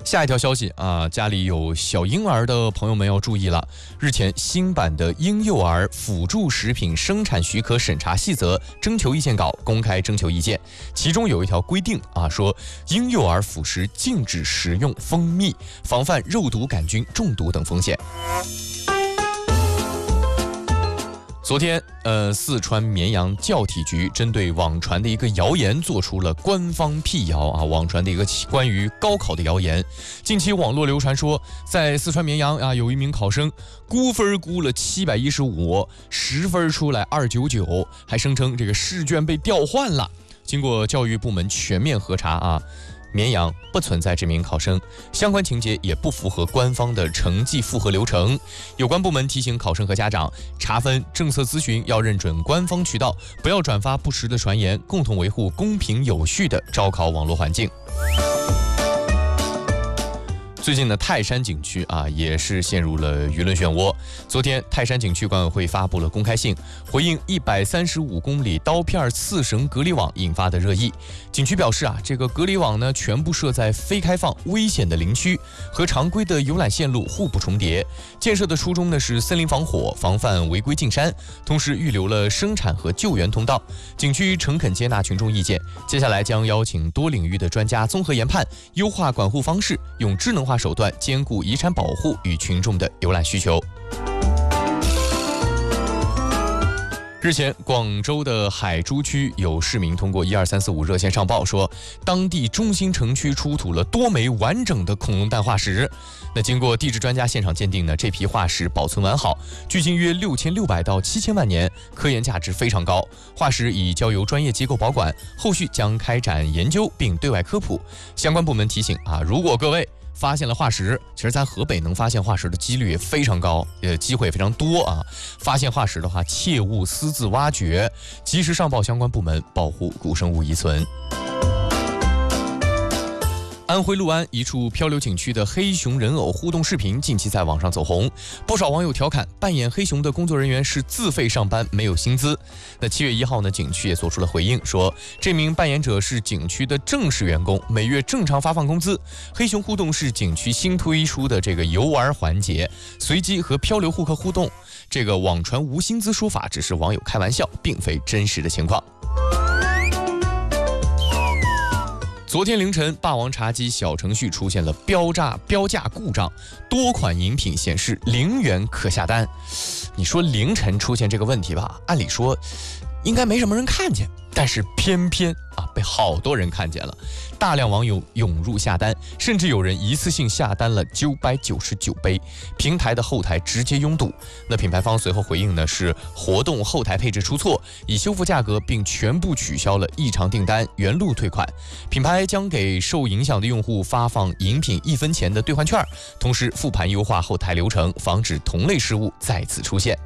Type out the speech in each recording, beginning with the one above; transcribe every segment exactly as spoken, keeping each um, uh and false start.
下一条消息啊，家里有小婴儿的朋友们要注意了。日前，新版的婴幼儿辅助食品生产许可审查细则征求意见稿公开征求意见，其中有一条规定啊，说婴幼儿辅食禁止食用蜂蜜，防范肉毒杆菌中毒等风险。昨天，呃，四川绵阳教体局针对网传的一个谣言做出了官方辟谣啊，网传的一个关于高考的谣言。近期网络流传说，在四川绵阳啊，有一名考生估分估了七百一十五，十分出来二九九，还声称这个试卷被调换了。经过教育部门全面核查啊，绵阳不存在这名考生，相关情节也不符合官方的成绩复核流程。有关部门提醒考生和家长，查分政策咨询要认准官方渠道，不要转发不实的传言，共同维护公平有序的招考网络环境。最近的泰山景区啊，也是陷入了舆论漩涡。昨天，泰山景区管委会发布了公开信，回应一百三十五公里刀片刺绳隔离网引发的热议。景区表示啊，这个隔离网呢，全部设在非开放、危险的林区，和常规的游览线路互不重叠。建设的初衷呢是森林防火，防范违规进山，同时预留了生产和救援通道。景区诚恳接纳群众意见，接下来将邀请多领域的专家综合研判，优化管护方式，用智能化手段兼顾遗产保护与群众的游览需求。日前，广州的海珠区有市民通过一二三四五热线上报说，当地中心城区出土了多枚完整的恐龙蛋化石。那经过地质专家现场鉴定呢，这批化石保存完好，距今约六千六百到七千万年，科研价值非常高。化石已交由专业机构保管，后续将开展研究并对外科普。相关部门提醒啊，如果各位发现了化石，其实在河北能发现化石的几率也非常高，呃，机会也非常多啊。发现化石的话，切勿私自挖掘，及时上报相关部门，保护古生物遗存。安徽六安一处漂流景区的黑熊人偶互动视频近期在网上走红，不少网友调侃扮演黑熊的工作人员是自费上班，没有薪资。那七月一号呢，景区也做出了回应，说这名扮演者是景区的正式员工，每月正常发放工资。黑熊互动是景区新推出的这个游玩环节，随机和漂流顾客互动。这个网传无薪资说法只是网友开玩笑，并非真实的情况。昨天凌晨，霸王茶姬小程序出现了标价标价故障，多款饮品显示零元可下单。你说凌晨出现这个问题吧，按理说应该没什么人看见，但是偏偏啊被好多人看见了，大量网友涌入下单，甚至有人一次性下单了九百九十九杯，平台的后台直接拥堵。那品牌方随后回应呢是活动后台配置出错，已修复价格，并全部取消了异常订单，原路退款。品牌将给受影响的用户发放饮品一分钱的兑换券，同时复盘优化后台流程，防止同类失误再次出现。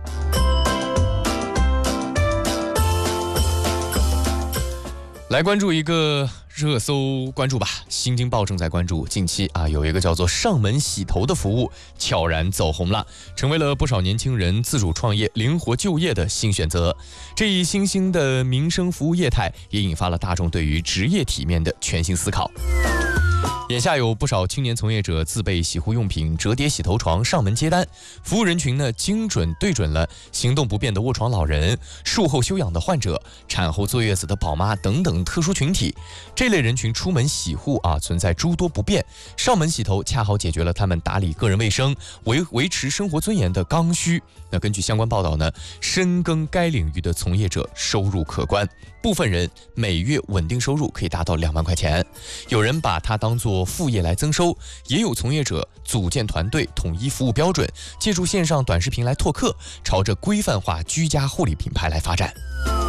来关注一个热搜关注吧，新京报正在关注，近期啊有一个叫做上门洗头的服务悄然走红了，成为了不少年轻人自主创业、灵活就业的新选择。这一新兴的民生服务业态也引发了大众对于职业体面的全新思考。眼下有不少青年从业者自备洗护用品、折叠洗头床上门接单，服务人群呢精准对准了行动不便的卧床老人、术后休养的患者、产后坐月子的宝妈等等特殊群体。这类人群出门洗护啊存在诸多不便，上门洗头恰好解决了他们打理个人卫生、维维持生活尊严的刚需。那根据相关报道呢，深耕该领域的从业者收入可观，部分人每月稳定收入可以达到两万块钱，有人把它当作副业来增收，也有从业者组建团队，统一服务标准，借助线上短视频来拓客，朝着规范化居家护理品牌来发展。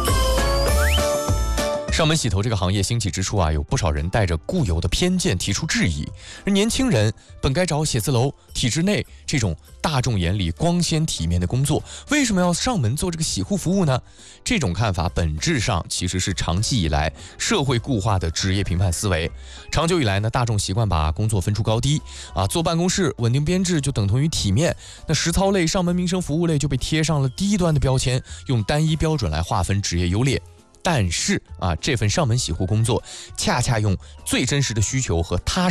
上门洗头这个行业兴起之初啊，有不少人带着固有的偏见提出质疑。而年轻人本该找写字楼、体制内这种大众眼里光鲜体面的工作，为什么要上门做这个洗护服务呢？这种看法本质上其实是长期以来社会固化的职业评判思维。长久以来呢，大众习惯把工作分出高低啊，坐办公室稳定编制就等同于体面，那实操类、上门民生服务类就被贴上了低端的标签，用单一标准来划分职业优劣。但是啊，这份上门洗护工作恰恰用最真实的需求和踏